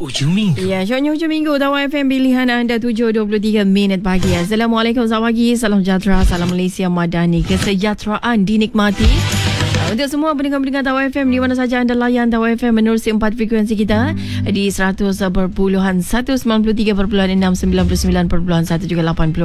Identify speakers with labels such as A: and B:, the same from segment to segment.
A: Hujung minggu.
B: Ya, syoknya hujung minggu Tawar FM pilihan anda 7.23 minit pagi. Assalamualaikum, selamat pagi, salam sejahtera, salam Malaysia Madani, kesejahteraan dinikmati. Untuk semua pendengar-pendengar Tawar FM di mana saja anda layan Tawar FM menerusi 4 frekuensi kita di 100.1, 93.6, 99.1 juga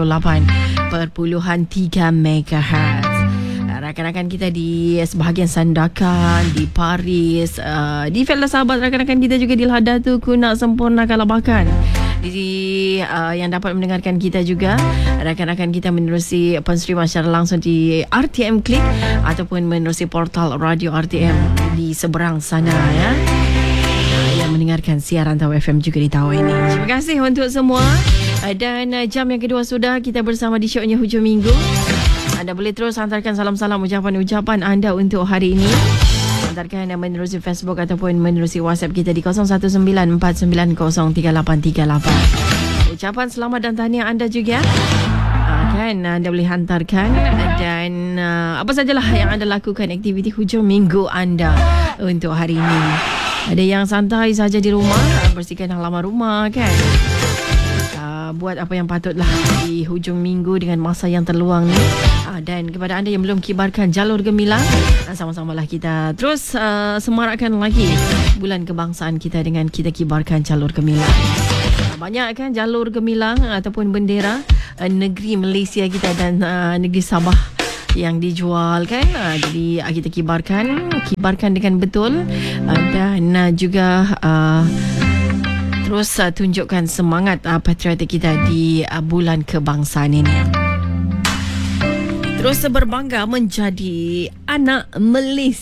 B: 88.3 MHz. Rakan-rakan kita di sebahagian Sandakan, di Paris, di Felda Sahabat, rakan-rakan kita juga di Lahadatu, Kunak, Sempurna, Kalabakan. Yang dapat mendengarkan kita juga, rakan-rakan kita menerusi penstreaman secara langsung di RTM Click ataupun menerusi portal Radio RTM di seberang sana ya. Yang mendengarkan siaran Tawar FM juga di Tawar ini. Terima kasih untuk semua. Dan jam yang kedua sudah kita bersama di syoknya hujung minggu. Anda boleh terus hantarkan salam-salam, ucapan-ucapan anda untuk hari ini. Hantarkan menerusi Facebook ataupun menerusi WhatsApp kita di 0194903838. Ucapan selamat dan tahniah anda juga kan anda boleh hantarkan. Dan apa sajalah yang anda lakukan, aktiviti hujung minggu anda untuk hari ini. Ada yang santai saja di rumah, bersihkan halaman rumah kan, buat apa yang patutlah di hujung minggu dengan masa yang terluang ni. Dan kepada anda yang belum kibarkan jalur gemilang, sama-samalah kita terus semarakkan lagi bulan kebangsaan kita dengan kita kibarkan jalur gemilang. Banyak kan jalur gemilang ataupun bendera negeri Malaysia kita dan negeri Sabah yang dijual kan. Jadi kita kibarkan dengan betul dan juga terus tunjukkan semangat patriotik kita di bulan kebangsaan ini. Terus berbangga menjadi anak Malaysia.